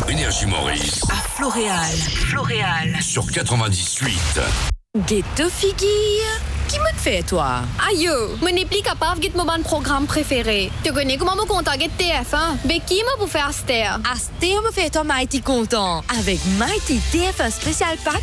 Énergie Maurice. À Floréal. Sur 98. Ghetto figure. Qui me fait, toi? Aïe, je n'ai plus capable de mon programme préféré. Tu connais comment me contacter TF1? Mais qui m'a pour faire Aster? Aster me fait toi Mighty content. Avec Mighty TF1 Spécial Pack,